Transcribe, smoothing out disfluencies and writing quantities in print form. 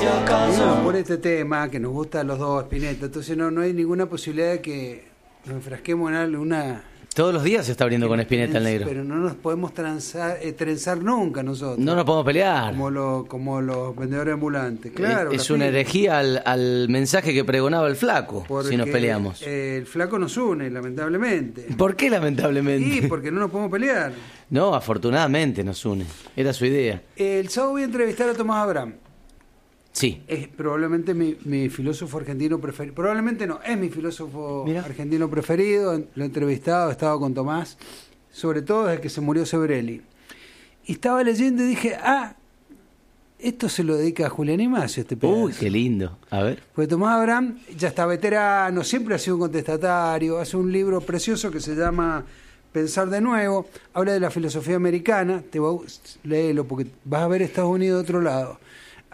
No, por este tema que nos gusta a los dos, Spinetta, entonces no hay ninguna posibilidad de que nos enfrasquemos en alguna... Todos los días se está abriendo con Spinetta el negro. Pero no nos podemos trenzar nunca nosotros. No nos podemos pelear. Como los vendedores ambulantes. Claro. Es una herejía al mensaje que pregonaba el flaco, porque si nos peleamos. El flaco nos une, lamentablemente. ¿Por qué lamentablemente? Sí, porque no nos podemos pelear. No, afortunadamente nos une. Era su idea. El sábado voy a entrevistar a Tomás Abraham. Sí. Es probablemente mi filósofo argentino preferido. Probablemente no, es mi filósofo argentino preferido. Lo he entrevistado, he estado con Tomás, sobre todo desde que se murió Sebrelli. Y estaba leyendo y dije, esto se lo dedica a Julián Imacio, este pedazo. Uy, qué lindo. A ver. Porque Tomás Abraham ya está veterano, siempre ha sido un contestatario, hace un libro precioso que se llama Pensar de Nuevo, habla de la filosofía americana, léelo porque vas a ver Estados Unidos de otro lado.